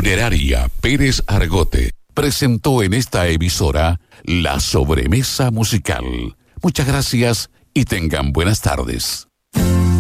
Funeraria Pérez Argote presentó en esta emisora La Sobremesa Musical. Muchas gracias y tengan buenas tardes.